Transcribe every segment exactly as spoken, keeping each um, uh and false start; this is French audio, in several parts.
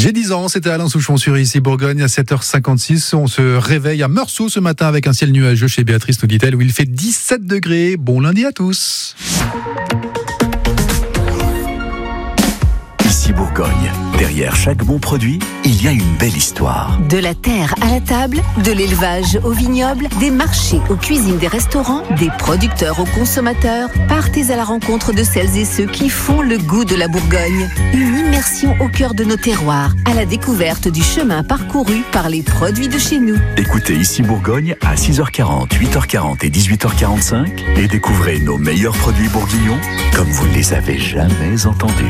J'ai dix ans, c'était Alain Souchon sur Ici Bourgogne à sept heures cinquante-six. On se réveille à Meursault ce matin avec un ciel nuageux chez Béatrice, nous dit-elle, où il fait dix-sept degrés. Bon lundi à tous. Ici Bourgogne, derrière chaque bon produit, il y a une belle histoire. De la terre à la table, de l'élevage au vignoble, des marchés aux cuisines des restaurants, des producteurs aux consommateurs, partez à la rencontre de celles et ceux qui font le goût de la Bourgogne. Une immersion au cœur de nos terroirs, à la découverte du chemin parcouru par les produits de chez nous. Écoutez Ici Bourgogne à six heures quarante, huit heures quarante et dix-huit heures quarante-cinq et découvrez nos meilleurs produits bourguignons comme vous ne les avez jamais entendus.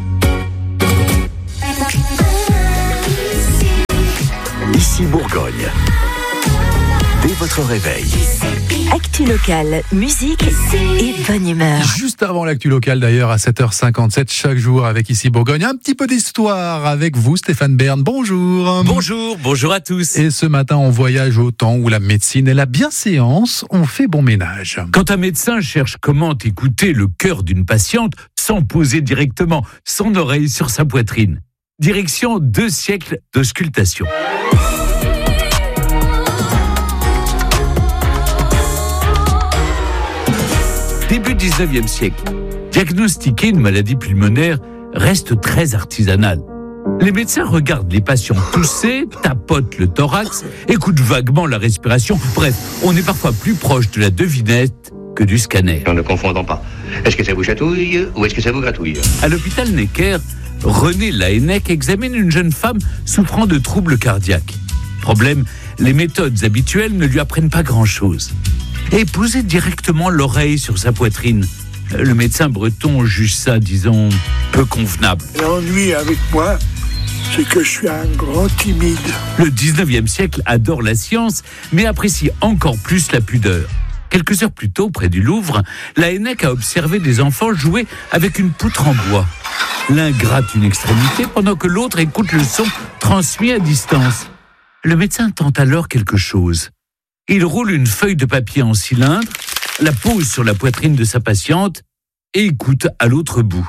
Ici Bourgogne. Dès votre réveil. Actu locale, musique et bonne humeur. Juste avant l'actu locale d'ailleurs à sept heures cinquante-sept chaque jour avec Ici Bourgogne. Un petit peu d'histoire avec vous Stéphane Bern. Bonjour. Bonjour, bonjour à tous. Et ce matin on voyage au temps où la médecine et la bienséance ont fait bon ménage. Quand un médecin cherche comment écouter le cœur d'une patiente sans poser directement son oreille sur sa poitrine. Direction deux siècles d'auscultation. Début dix-neuvième siècle, diagnostiquer une maladie pulmonaire reste très artisanal. Les médecins regardent les patients tousser, tapotent le thorax, écoutent vaguement la respiration. Bref, on est parfois plus proche de la devinette que du scanner. En ne confondant pas. Est-ce que ça vous chatouille ou est-ce que ça vous gratouille ? À l'hôpital Necker, René Laennec examine une jeune femme souffrant de troubles cardiaques. Problème, les méthodes habituelles ne lui apprennent pas grand-chose. Et poser directement l'oreille sur sa poitrine. Le médecin breton juge ça, disons, peu convenable. L'ennui avec moi, c'est que je suis un grand timide. Le dix-neuvième siècle adore la science, mais apprécie encore plus la pudeur. Quelques heures plus tôt, près du Louvre, Laennec a observé des enfants jouer avec une poutre en bois. L'un gratte une extrémité pendant que l'autre écoute le son transmis à distance. Le médecin tente alors quelque chose. Il roule une feuille de papier en cylindre, la pose sur la poitrine de sa patiente et écoute à l'autre bout.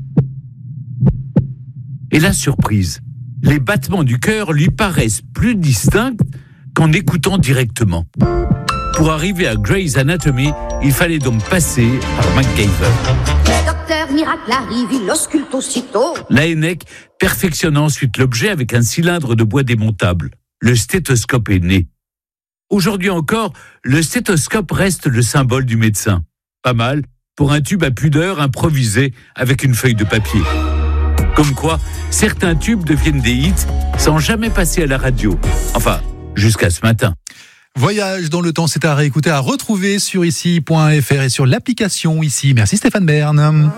Et la surprise, les battements du cœur lui paraissent plus distincts qu'en écoutant directement. Pour arriver à Grey's Anatomy, il fallait donc passer par MacGyver. Le docteur miracle arrive, il ausculte aussitôt. Laennec perfectionne ensuite l'objet avec un cylindre de bois démontable. Le stéthoscope est né. Aujourd'hui encore, le stéthoscope reste le symbole du médecin. Pas mal pour un tube à pudeur improvisé avec une feuille de papier. Comme quoi, certains tubes deviennent des hits sans jamais passer à la radio. Enfin, jusqu'à ce matin. Voyage dans le temps, c'est à réécouter, à retrouver sur ici point f r et sur l'application Ici. Merci Stéphane Bern.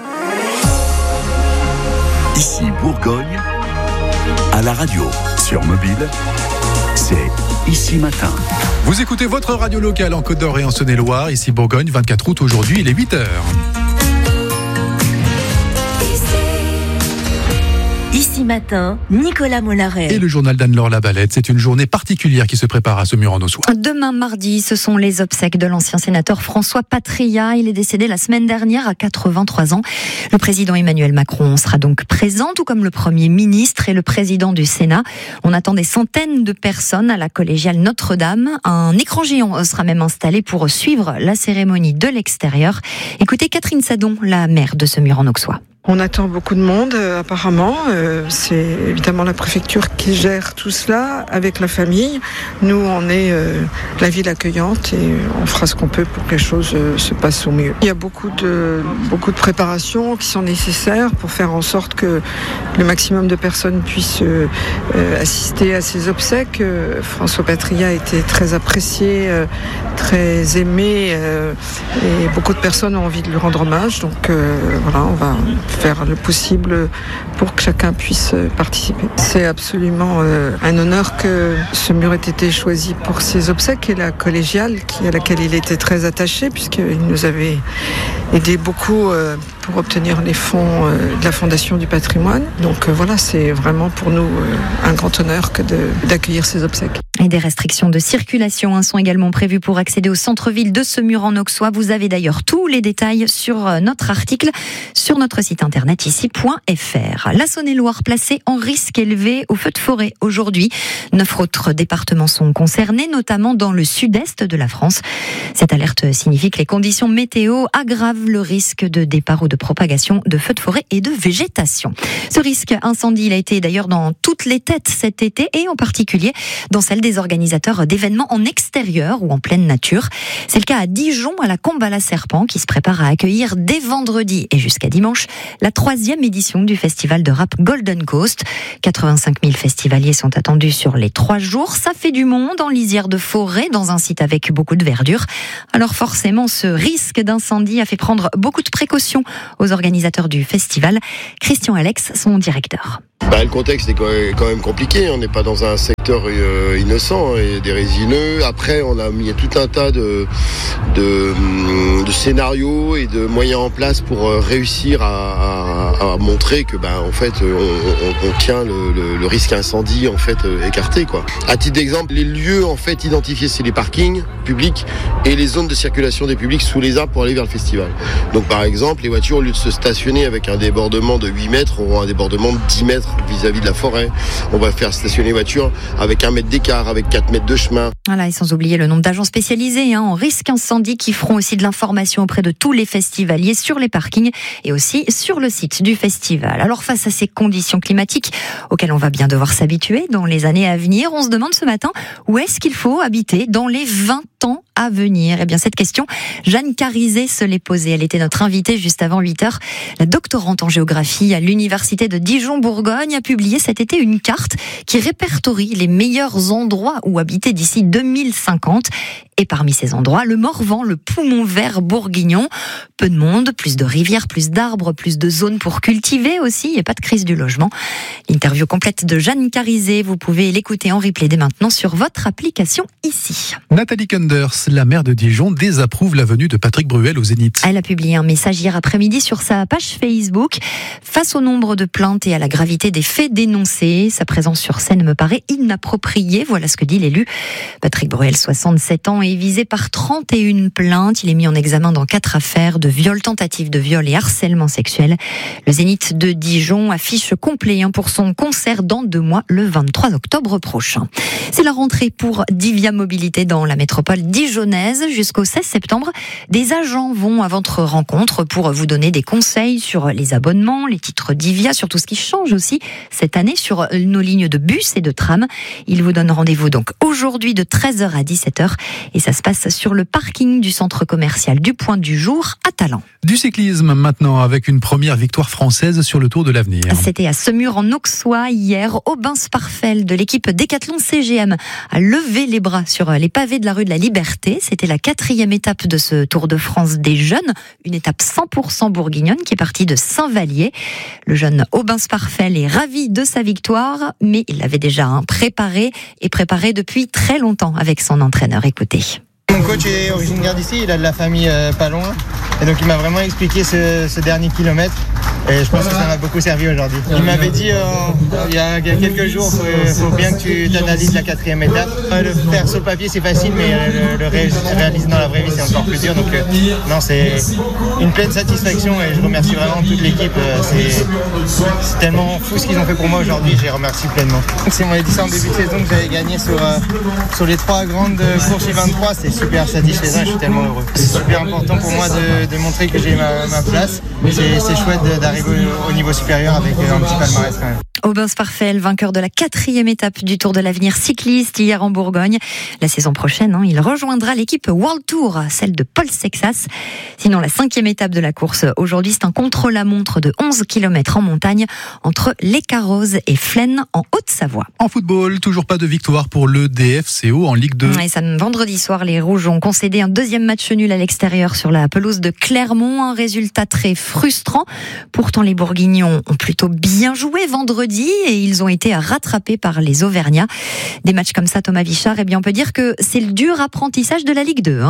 Ici Bourgogne, à la radio, sur mobile, c'est Ici Matin. Vous écoutez votre radio locale en Côte d'Or et en Saône-et-Loire. Ici Bourgogne, vingt-quatre août aujourd'hui, il est huit heures. Ici matin, Nicolas Mollaret. Et le journal d'Anne-Laure Labalette, c'est une journée particulière qui se prépare à Saumur-en-Auxois. Demain mardi, ce sont les obsèques de l'ancien sénateur François Patria. Il est décédé la semaine dernière à quatre-vingt-trois ans. Le président Emmanuel Macron sera donc présent, tout comme le Premier ministre et le président du Sénat. On attend des centaines de personnes à la collégiale Notre-Dame. Un écran géant sera même installé pour suivre la cérémonie de l'extérieur. Écoutez Catherine Sadon, la maire de Saumur-en-Auxois. On attend beaucoup de monde, euh, apparemment. Euh, c'est évidemment la préfecture qui gère tout cela avec la famille. Nous, on est euh, la ville accueillante et on fera ce qu'on peut pour que les choses euh, se passent au mieux. Il y a beaucoup de, beaucoup de préparations qui sont nécessaires pour faire en sorte que le maximum de personnes puissent euh, euh, assister à ces obsèques. Euh, François Patria a été très apprécié, euh, très aimé euh, et beaucoup de personnes ont envie de lui rendre hommage. Donc euh, voilà, on va faire le possible pour que chacun puisse participer. C'est absolument euh, un honneur que ce mur ait été choisi pour ses obsèques et la collégiale qui, à laquelle il était très attaché puisqu'il nous avait aidé beaucoup euh, pour obtenir les fonds euh, de la Fondation du patrimoine. Donc euh, voilà, c'est vraiment pour nous euh, un grand honneur que de, d'accueillir ces obsèques. Et des restrictions de circulation hein, sont également prévues pour accéder au centre-ville de Semur en Auxois. Vous avez d'ailleurs tous les détails sur notre article sur notre site internet ici point f r. La Saône-et-Loire placée en risque élevé au feu de forêt aujourd'hui. Neuf autres départements sont concernés, notamment dans le sud-est de la France. Cette alerte signifie que les conditions météo aggravent le risque de départ ou de propagation de feux de forêt et de végétation. Ce risque incendie, il a été d'ailleurs dans toutes les têtes cet été et en particulier dans celle des organisateurs d'événements en extérieur ou en pleine nature. C'est le cas à Dijon, à la Combe à la Serpent, qui se prépare à accueillir dès vendredi et jusqu'à dimanche la troisième édition du festival de rap Golden Coast. quatre-vingt-cinq mille festivaliers sont attendus sur les trois jours. Ça fait du monde en lisière de forêt, dans un site avec beaucoup de verdure. Alors forcément, ce risque d'incendie a fait prendre beaucoup de précautions aux organisateurs du festival. Christian Alex, son directeur. Bah, le contexte est quand même compliqué, on n'est pas dans un secteur euh, innocent et des résineux. Après, on a mis tout un tas de, de, de scénarios et de moyens en place pour euh, réussir à, à, à montrer que, bah, en fait, on, on, on tient le, le, le risque incendie en fait euh, écarté, quoi. À titre d'exemple, les lieux en fait identifiés, c'est les parkings publics et les zones de circulation des publics sous les arbres pour aller vers le festival. Donc, par exemple, les voitures, au lieu de se stationner avec un débordement de huit mètres, auront un débordement de dix mètres vis-à-vis de la forêt. On va faire stationner les voitures avec un mètre d'écart, avec quatre mètres de chemin. Voilà, et sans oublier le nombre d'agents spécialisés hein, en risque incendie qui feront aussi de l'information auprès de tous les festivaliers sur les parkings et aussi sur le site du festival. Alors face à ces conditions climatiques auxquelles on va bien devoir s'habituer dans les années à venir, on se demande ce matin où est-ce qu'il faut habiter dans les vingt ans à venir. Eh bien cette question, Jeanne Carizet se l'est posée. Elle était notre invitée juste avant huit heures. La doctorante en géographie à l'université de Dijon-Bourgogne a publié cet été une carte qui répertorie les meilleurs endroits où habiter d'ici deux mille cinquante. Et parmi ces endroits, le Morvan, le poumon vert bourguignon. Peu de monde, plus de rivières, plus d'arbres, plus de zones pour cultiver aussi, et pas de crise du logement. L'interview complète de Jeanne Carizet, vous pouvez l'écouter en replay dès maintenant sur votre application ici. Nathalie Kunders, la maire de Dijon, désapprouve la venue de Patrick Bruel au Zénith. Elle a publié un message hier après-midi sur sa page Facebook. Face au nombre de plaintes et à la gravité des faits dénoncés, sa présence sur scène me paraît inappropriée. Voilà ce que dit l'élu. Patrick Bruel, soixante-sept ans, est visé par trente et une plaintes. Il est mis en examen dans quatre affaires de viol, tentative de viol et harcèlement sexuel. Le Zénith de Dijon affiche complet pour son concert dans deux mois, le vingt-trois octobre prochain. C'est la rentrée pour Divia Mobilité dans la métropole dijonnaise. Jusqu'au seize septembre, des agents vont à votre rencontre pour vous donner des conseils sur les abonnements, les titres Divia, sur tout ce qui change aussi cette année sur nos lignes de bus et de tram. Ils vous donnent rendez-vous donc aujourd'hui de treize heures à dix-sept heures et ça se passe sur le parking du centre commercial du Point du Jour à Talent. Du cyclisme maintenant avec une première victoire française sur le Tour de l'Avenir. C'était à Semur en Auxois hier. Aubin Sparfel de l'équipe Décathlon C G M a levé les bras sur les pavés de la rue de la Liberté. C'était la quatrième étape de ce Tour de France des jeunes, une étape cent pour cent bourguignonne qui est partie de Saint-Vallier. Le jeune Aubin Sparfel est ravi de sa victoire, mais il l'avait déjà hein, préparé et préparé depuis très longtemps avec son entraîneur. Écoutez. Mon coach est originaire d'ici, il a de la famille euh, pas loin. Et donc il m'a vraiment expliqué ce, ce dernier kilomètre. Et je pense que ça m'a beaucoup servi aujourd'hui. Il m'avait dit euh, il y a quelques jours, il faut, faut bien que tu analyses la quatrième étape. Le faire sur le papier c'est facile, mais le, le réaliser dans la vraie vie c'est encore plus dur. Donc euh, non, c'est une pleine satisfaction et je remercie vraiment toute l'équipe. C'est, c'est tellement fou ce qu'ils ont fait pour moi aujourd'hui, je les remercie pleinement. C'est mon édition en début de saison que j'avais gagné sur, euh, sur les trois grandes courses U vingt-trois. C'est super satisfaisant et je suis tellement heureux. C'est super important pour moi de, de montrer que j'ai ma, ma place. C'est, c'est chouette de, d'arriver au, au niveau supérieur avec un petit palmarès quand même. Aubin Sparfel, vainqueur de la quatrième étape du Tour de l'Avenir cycliste hier en Bourgogne. La saison prochaine, hein, il rejoindra l'équipe World Tour, celle de Paul Sexas. Sinon, la cinquième étape de la course aujourd'hui, c'est un contre-la-montre de onze kilomètres en montagne entre Les Carrozes et Flaine en Haute-Savoie. En football, toujours pas de victoire pour le D F C O en Ligue deux. Et ça, vendredi soir, les Rouges ont concédé un deuxième match nul à l'extérieur sur la pelouse de Clermont. Un résultat très frustrant. Pourtant, les Bourguignons ont plutôt bien joué vendredi et ils ont été rattrapés par les Auvergnats. Des matchs comme ça, Thomas Vichard, eh bien on peut dire que c'est le dur apprentissage de la Ligue deux. Hein.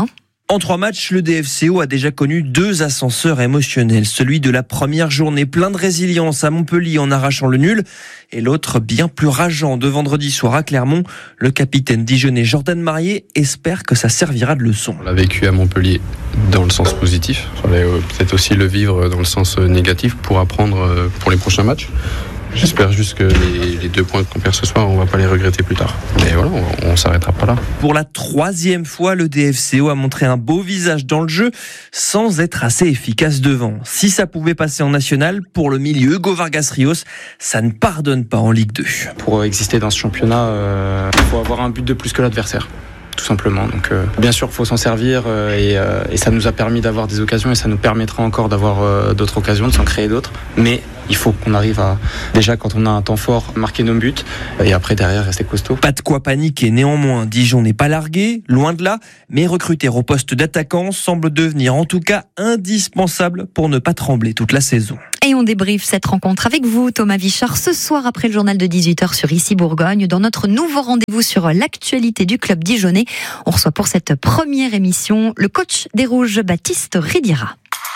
En trois matchs, le D F C O a déjà connu deux ascenseurs émotionnels. Celui de la première journée, plein de résilience à Montpellier en arrachant le nul, et l'autre bien plus rageant de vendredi soir à Clermont. Le capitaine dijonnais Jordan Marier espère que ça servira de leçon. On l'a vécu à Montpellier dans le sens positif. Il fallait peut-être aussi le vivre dans le sens négatif pour apprendre pour les prochains matchs. J'espère juste que les, les deux points qu'on perd ce soir, on va pas les regretter plus tard. Mais voilà, on, on s'arrêtera pas là. Pour la troisième fois, le D F C O a montré un beau visage dans le jeu, sans être assez efficace devant. Si ça pouvait passer en national, pour le milieu, Hugo Vargas Rios, ça ne pardonne pas en Ligue deux. Pour exister dans ce championnat, euh, il faut avoir un but de plus que l'adversaire. Tout simplement. Donc, euh, bien sûr, il faut s'en servir euh, et, euh, et ça nous a permis d'avoir des occasions et ça nous permettra encore d'avoir euh, d'autres occasions, de s'en créer d'autres. Mais il faut qu'on arrive à, déjà quand on a un temps fort, marquer nos buts et après derrière rester costaud. Pas de quoi paniquer néanmoins. Dijon n'est pas largué, loin de là, mais recruter au poste d'attaquant semble devenir en tout cas indispensable pour ne pas trembler toute la saison. Et on débriefe cette rencontre avec vous, Thomas Vichard, ce soir après le journal de dix-huit heures sur Ici Bourgogne. Dans notre nouveau rendez-vous sur l'actualité du club dijonnais, on reçoit pour cette première émission le coach des Rouges, Baptiste Ridira.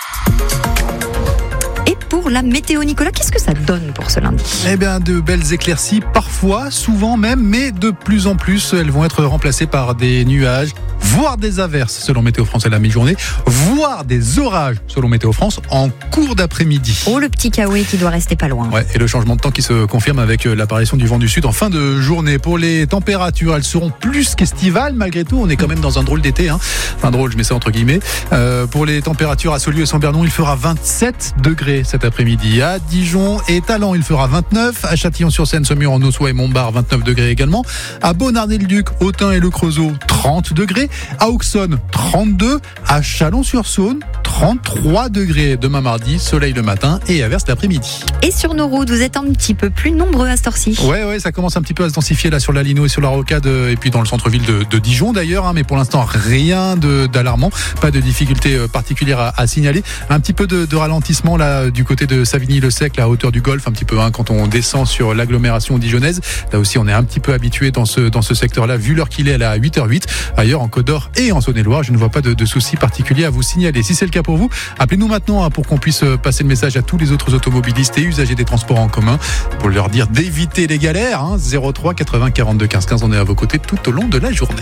Et pour la météo, Nicolas, qu'est-ce que ça donne pour ce lundi ? Eh bien, de belles éclaircies, parfois, souvent même, mais de plus en plus, elles vont être remplacées par des nuages, voire des averses, selon Météo France à la mi-journée, voire des orages, selon Météo France, en cours d'après-midi. Oh, le petit kawaii qui doit rester pas loin. Ouais, et le changement de temps qui se confirme avec l'apparition du vent du sud en fin de journée. Pour les températures, elles seront plus qu'estivales, malgré tout. On est quand même dans un drôle d'été, hein. Enfin, drôle, je mets ça entre guillemets. Euh, pour les températures à Saulieu et Saint-Bernon, il fera vingt-sept degrés cet après-midi. À Dijon et Talent, il fera vingt-neuf. À Châtillon-sur-Seine, Saumur, en Ossois et Montbard, vingt-neuf degrés également. À Bonnardel-le-Duc, Autun et Le Creusot, trente degrés. À Auxonne, trente-deux. À Chalon-sur-Saône, trente-trois degrés. Demain mardi, soleil le matin et averse l'après-midi. Et sur nos routes, vous êtes un petit peu plus nombreux à cette heure-ci. Ouais, ouais, ça commence un petit peu à se densifier là sur la Lino et sur la Rocade et puis dans le centre-ville de, de Dijon d'ailleurs, hein, mais pour l'instant rien de, d'alarmant, pas de difficulté particulière à, à signaler. Un petit peu de, de ralentissement là du côté de Savigny-le-Sec, à hauteur du Golfe, un petit peu hein, quand on descend sur l'agglomération dijonnaise. Là aussi, on est un petit peu habitué dans ce dans ce secteur-là, vu l'heure qu'il est, elle est à huit heures huit. Ailleurs, en Côte d'Or et en Saône-et-Loire, je ne vois pas de, de soucis particuliers à vous signaler. Si c'est le cas pour vous, appelez-nous maintenant hein, pour qu'on puisse passer le message à tous les autres automobilistes et usagers des transports en commun pour leur dire d'éviter les galères. Hein, zéro trois quatre-vingts quarante-deux quinze quinze, on est à vos côtés tout au long de la journée.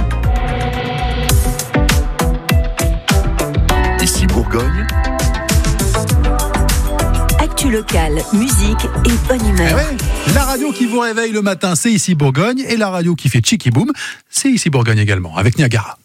Ici Bourgogne. Actu locale, musique et bonne humeur. Eh ouais, la radio qui vous réveille le matin, c'est Ici Bourgogne, et la radio qui fait Chiki Boom, c'est Ici Bourgogne également, avec Niagara.